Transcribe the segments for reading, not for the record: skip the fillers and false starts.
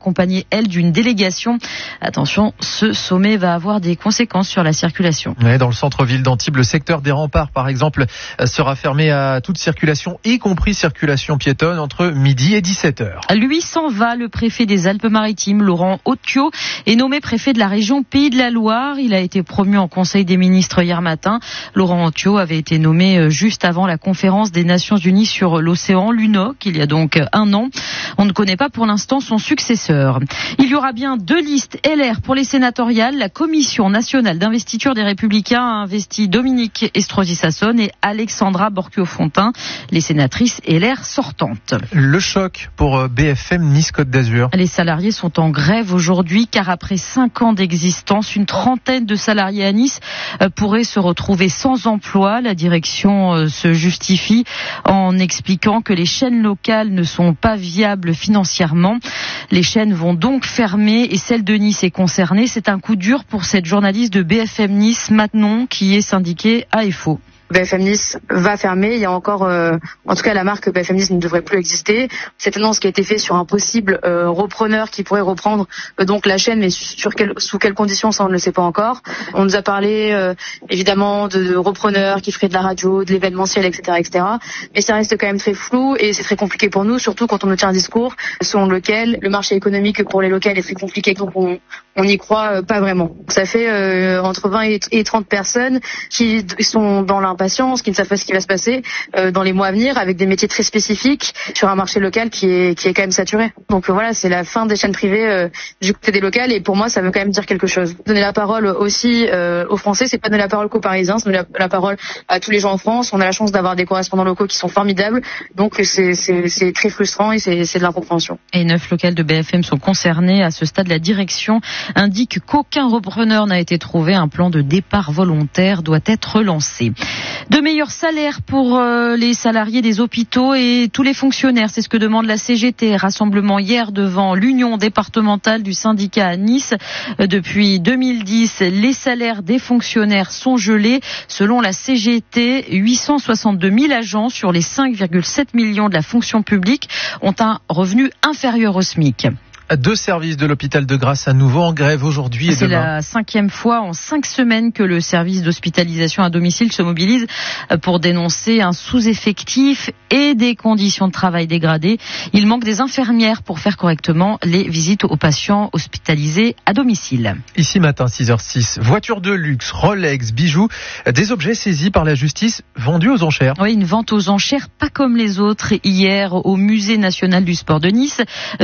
accompagnée, elle, d'une délégation. Attention, ce sommet va avoir des conséquences sur la circulation. Ouais, dans le centre-ville d'Antibes, le secteur des remparts, par exemple, sera fermé à toute circulation, y compris circulation piétonne, entre midi et 17h. Lui s'en va, le préfet des Alpes-Maritimes, Laurent Otio, est nommé préfet de la région Pays de la Loire. Il a été promu en Conseil des ministres hier matin. Laurent Otio avait été nommé juste avant la conférence des Nations Unies sur l'océan, l'UNOC, il y a donc un an. On ne connaît pas pour l'instant son successeur. Il y aura bien 2 listes LR pour les sénatoriales. La Commission nationale d'investiture des Républicains a investi Dominique Estrosi Sassone et Alexandra Borchio-Fontimp, les sénatrices LR sortantes. Le choc pour BFM Nice-Côte d'Azur. Les salariés sont en grève aujourd'hui car après 5 ans d'existence, une trentaine de salariés à Nice pourraient se retrouver sans emploi. La direction se justifie en expliquant que les chaînes locales ne sont pas viables financièrement. Les chaînes vont donc fermer et celle de Nice est concernée. C'est un coup dur pour cette journaliste de BFM Nice, Matenon, qui est syndiquée AFO. BFM Nice va fermer. Il y a encore, en tout cas, la marque BFM Nice ne devrait plus exister. Cette annonce qui a été faite sur un possible repreneur qui pourrait reprendre donc la chaîne, mais sous quelles conditions, ça on ne le sait pas encore. On nous a parlé évidemment de repreneurs qui feraient de la radio, de l'événementiel, etc., etc. Mais ça reste quand même très flou et c'est très compliqué pour nous, surtout quand on nous tient un discours selon lequel le marché économique pour les locales est très compliqué, donc on n'y croit pas vraiment. Ça fait entre 20 et 30 personnes qui sont dans l'impatience, qui ne savent pas ce qui va se passer dans les mois à venir, avec des métiers très spécifiques sur un marché local qui est quand même saturé. Donc voilà, c'est la fin des chaînes privées du côté des locales et pour moi ça veut quand même dire quelque chose. Donner la parole aussi aux Français, c'est pas donner la parole qu'aux Parisiens, c'est donner la parole à tous les gens en France. On a la chance d'avoir des correspondants locaux qui sont formidables, donc c'est très frustrant et c'est de l'incompréhension. Et 9 locales de BFM sont concernées. À ce stade, la direction indique qu'aucun repreneur n'a été trouvé. Un plan de départ volontaire doit être lancé. De meilleurs salaires pour les salariés des hôpitaux et tous les fonctionnaires, c'est ce que demande la CGT. Rassemblement hier devant l'union départementale du syndicat à Nice. Depuis 2010, les salaires des fonctionnaires sont gelés. Selon la CGT, 862 000 agents sur les 5,7 millions de la fonction publique ont un revenu inférieur au SMIC. 2 services de l'hôpital de Grasse à nouveau en grève aujourd'hui et demain. C'est la 5e fois en 5 semaines que le service d'hospitalisation à domicile se mobilise pour dénoncer un sous-effectif et des conditions de travail dégradées. Il manque des infirmières pour faire correctement les visites aux patients hospitalisés à domicile. Ici matin, 6h06, voitures de luxe, Rolex, bijoux, des objets saisis par la justice vendus aux enchères. Oui, une vente aux enchères pas comme les autres. Hier, au Musée national du sport de Nice,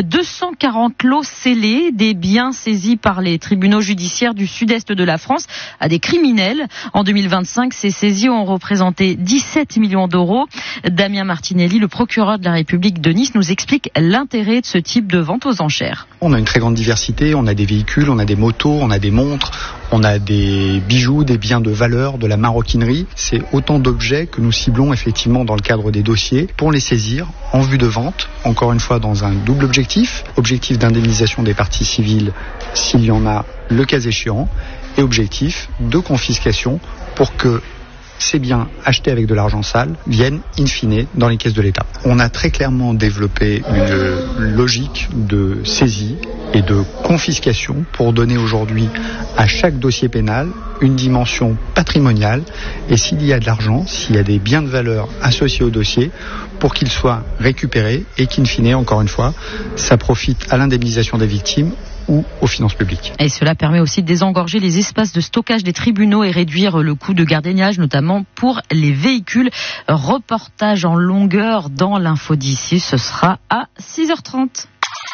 240 lots scellés, des biens saisis par les tribunaux judiciaires du sud-est de la France à des criminels. En 2025, ces saisies ont représenté 17 millions d'euros. Damien Martinelli, le procureur de la République de Nice, nous explique l'intérêt de ce type de vente aux enchères. On a une très grande diversité, on a des véhicules, on a des motos, on a des montres, on a des bijoux, des biens de valeur, de la maroquinerie. C'est autant d'objets que nous ciblons effectivement dans le cadre des dossiers pour les saisir en vue de vente, encore une fois dans un double objectif d'indemnisation des parties civiles s'il y en a le cas échéant et objectif de confiscation pour que ces biens achetés avec de l'argent sale viennent in fine dans les caisses de l'État. On a très clairement développé une logique de saisie et de confiscation pour donner aujourd'hui à chaque dossier pénal une dimension patrimoniale et s'il y a de l'argent, s'il y a des biens de valeur associés au dossier, pour qu'ils soient récupérés et qu'in fine, encore une fois, ça profite à l'indemnisation des victimes ou aux finances publiques. Et cela permet aussi de désengorger les espaces de stockage des tribunaux et réduire le coût de gardiennage, notamment pour les véhicules. Reportage en longueur dans l'info d'ici, ce sera à 6h30.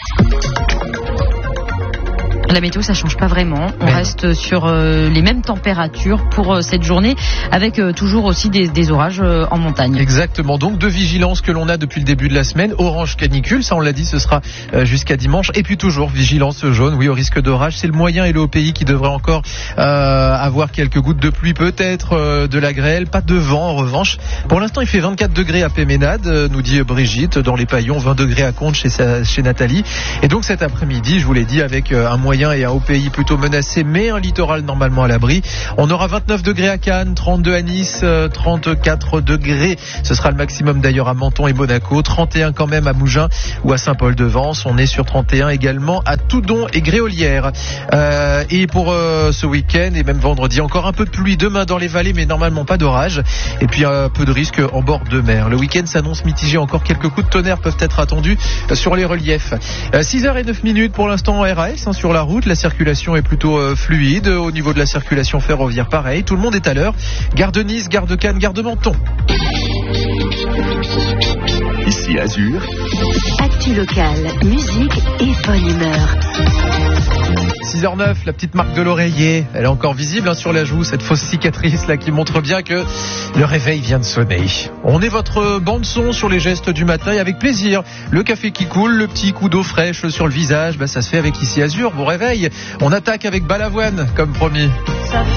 La météo, ça change pas vraiment. On reste sur les mêmes températures pour cette journée, avec toujours aussi des orages en montagne. Exactement. Donc de vigilance que l'on a depuis le début de la semaine. Orange canicule, ça on l'a dit, ce sera jusqu'à dimanche. Et puis toujours vigilance jaune, oui, au risque d'orage. C'est le moyen et le haut pays qui devrait encore avoir quelques gouttes de pluie, peut-être de la grêle, pas de vent en revanche. Pour l'instant, il fait 24 degrés à Péménade, nous dit Brigitte, dans les Paillons, 20 degrés à Contes chez Nathalie. Et donc cet après-midi, je vous l'ai dit, avec un moyen moyen et un haut pays plutôt menacé, mais un littoral normalement à l'abri. On aura 29 degrés à Cannes, 32 à Nice, 34 degrés. Ce sera le maximum d'ailleurs à Menton et Monaco, 31 quand même à Mougins ou à Saint-Paul-de-Vence. On est sur 31 également à Toudon et Gréolières. Et pour ce week-end et même vendredi, encore un peu de pluie demain dans les vallées, mais normalement pas d'orage. Et puis un peu de risque en bord de mer. Le week-end s'annonce mitigé, encore quelques coups de tonnerre peuvent être attendus sur les reliefs. 6h09 pour l'instant en RAS sur la route. La circulation est plutôt fluide. Au niveau de la circulation ferroviaire, pareil. Tout le monde est à l'heure. Gare de Nice, gare de Cannes, gare de Menton. Ici Azur. Actu locale, musique et bonne humeur. 6h09, la petite marque de l'oreiller, elle est encore visible sur la joue, cette fausse cicatrice là qui montre bien que le réveil vient de sonner. On est votre bande son sur les gestes du matin et avec plaisir. Le café qui coule, le petit coup d'eau fraîche sur le visage, ça se fait avec Ici Azur, bon réveil. On attaque avec Balavoine comme promis.